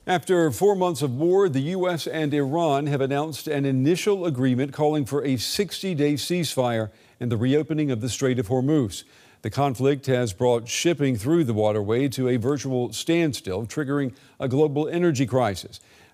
After 4 months of war, the U.S. and Iran have announced an initial agreement calling for a 60-day ceasefire and the reopening of the Strait of Hormuz. The conflict has brought shipping through the waterway to a virtual standstill, triggering a global energy crisis.